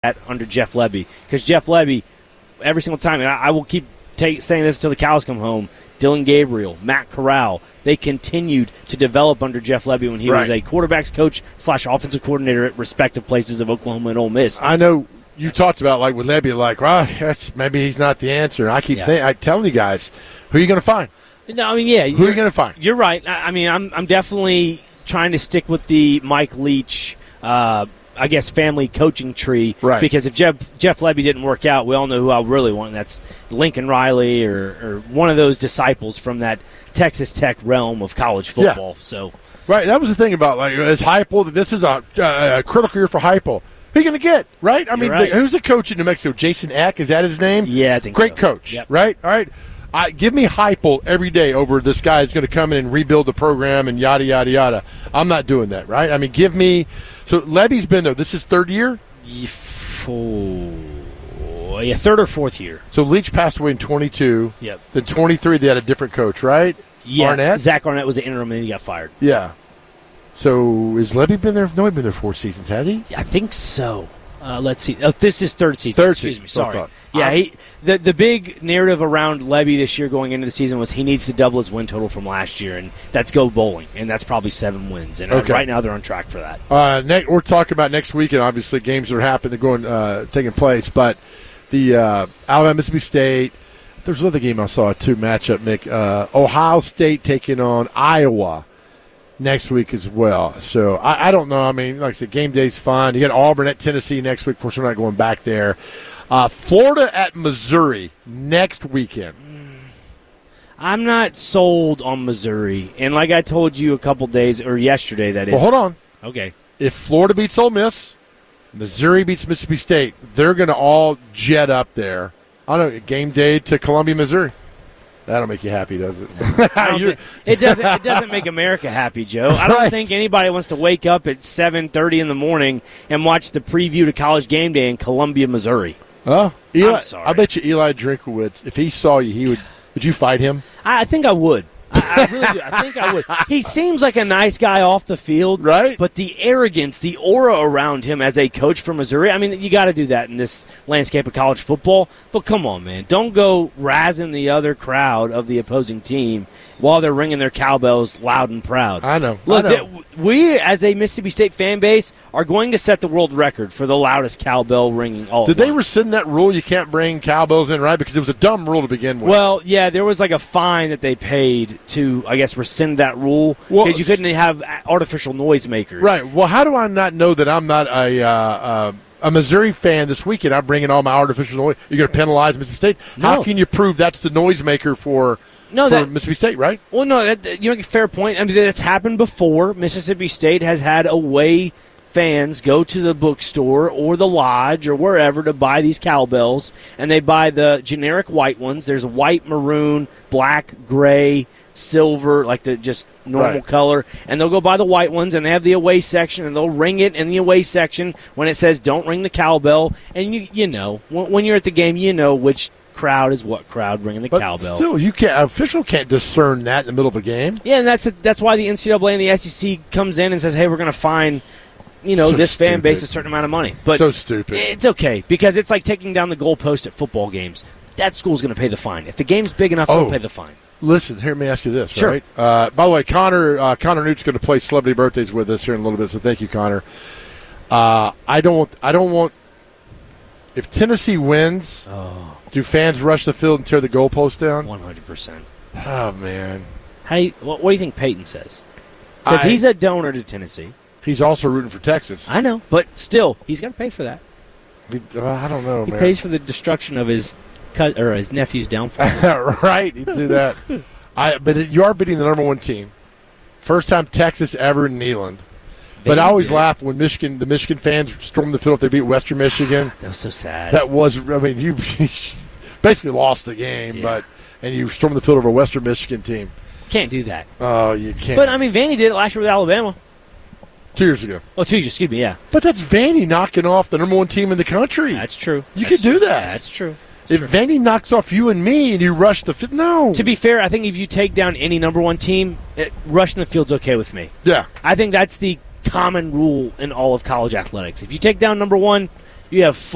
under Jeff Lebby, because Jeff Lebby, every single time, and I will keep saying this until the cows come home, Dylan Gabriel, Matt Corral, they continued to develop under Jeff Lebby when he was a quarterbacks coach / offensive coordinator at respective places of Oklahoma and Ole Miss. I know you talked about, like, with Lebby, like, well, maybe he's not the answer. I keep telling you guys, who are you going to find? No, I mean, yeah. Who are you going to find? You're right. I mean, I'm definitely trying to stick with the Mike Leach, I guess, family coaching tree. Right. Because if Jeff Lebby didn't work out, we all know who I really want, and that's Lincoln Riley or one of those disciples from that Texas Tech realm of college football. Yeah. So, right, that was the thing about, like, is Heupel, this is a critical year for Heupel. Who are you going to get, right? I mean, who's the coach in New Mexico? Jason Eck, is that his name? Yeah, I think Great so. coach, Yep. right? All right. Give me Heupel every day over this guy who's going to come in and rebuild the program and yada, yada, yada. I'm not doing that, right? I mean, give me – so Lebby's been there. This is third year? Third or fourth year. So Leach passed away in 22. Yep. Then 23, they had a different coach, right? Yeah. Arnett? Zach Arnett was the interim and he got fired. Yeah. So has Lebby been there? No, he's been there 4 seasons, has he? I think so. Let's see. Oh, this is third season. Third Excuse season. me. Sorry. So Yeah, the big narrative around Lebby this year going into the season was he needs to double his win total from last year, and that's go bowling, and that's probably 7 wins. And right now they're on track for that. We're talking about next week, and obviously games that are happening, taking place. But the Alabama-Mississippi State, there's another game I saw too, matchup, Nick. Ohio State taking on Iowa next week as well. So I don't know. I mean, like I said, game day's fun. You got Auburn at Tennessee next week. Of course, we're not going back there. Florida at Missouri next weekend. I'm not sold on Missouri. And like I told you a couple days, or yesterday, that is. Well, hold on. Okay. If Florida beats Ole Miss, Missouri beats Mississippi State, they're going to all jet up there. I don't know, game day to Columbia, Missouri. That'll make you happy, does it? It doesn't make America happy, Joe. I don't think anybody wants to wake up at 7:30 in the morning and watch the preview to College Game Day in Columbia, Missouri. Oh, Eli, I'm sorry. I bet you Eli Drinkowitz, if he saw you, would you fight him? I think I would. I really do. I think I would. He seems like a nice guy off the field, right? But the arrogance, the aura around him as a coach for Missouri, I mean, you got to do that in this landscape of college football. But come on, man. Don't go razzing the other crowd of the opposing team while they're ringing their cowbells loud and proud. I know. Look, we as a Mississippi State fan base are going to set the world record for the loudest cowbell ringing all Did at they once. rescind that rule you can't bring cowbells in, right? Because it was a dumb rule to begin with. Well, yeah, there was like a fine that they paid to, I guess, rescind that rule because you couldn't have artificial noisemakers. Right. Well, how do I not know that I'm not a Missouri fan this weekend? I'm bringing all my artificial noise. You're going to penalize Mississippi State? No. How can you prove that's the noisemaker for Mississippi State, right? Well, no, you make a fair point. I mean, that's happened before. Mississippi State has had away fans go to the bookstore or the lodge or wherever to buy these cowbells, and they buy the generic white ones. There's white, maroon, black, gray, silver, like the just normal color, and they'll go buy the white ones, and they have the away section, and they'll ring it in the away section when it says don't ring the cowbell, and you know, when you're at the game, you know which crowd is what crowd ringing the cowbell. Still, an official can't discern that in the middle of a game. Yeah, and that's why the NCAA and the SEC comes in and says, hey, we're going to fine this fan base a certain amount of money. But so stupid. It's okay, because it's like taking down the goalpost at football games. That school's going to pay the fine. If the game's big enough, they'll pay the fine. Listen, here, let me ask you this, sure. right? By the way, Connor Newt's going to play Celebrity Birthdays with us here in a little bit, so thank you, Connor. I don't want if Tennessee wins, do fans rush the field and tear the goalpost down? 100%. Oh, man. What do you think Peyton says? Because he's a donor to Tennessee. He's also rooting for Texas. I know, but still, he's going to pay for that. I don't know, man. He pays for the destruction of his nephew's downfall. Right, he'd do that. But you are beating the number one team. First time Texas ever in Neyland. But I always laugh when the Michigan fans stormed the field if they beat Western Michigan. That was so sad. You basically lost the game, and you stormed the field over a Western Michigan team. Can't do that. Oh, you can't. But, I mean, Vandy did it last year with Alabama. 2 years ago. Oh, 2 years, excuse me, yeah. But that's Vandy knocking off the number one team in the country. That's true. You could do that. Yeah, that's true. If Vandy knocks off you and me and you rush the field, no. To be fair, I think if you take down any number one team, rushing the field's okay with me. Yeah. I think that's the common rule in all of college athletics. If you take down number one, you have